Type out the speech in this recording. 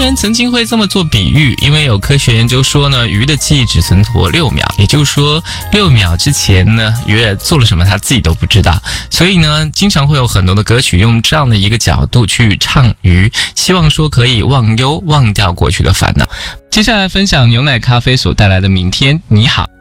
人曾经会这么做比喻，因为有科学研究说呢，鱼的记忆只存活6秒，也就是说6秒之前呢，鱼做了什么他自己都不知道。所以呢，经常会有很多的歌曲用这样的一个角度去唱鱼，希望说可以忘忧，忘掉过去的烦恼。接下来分享牛奶咖啡所带来的明天你好。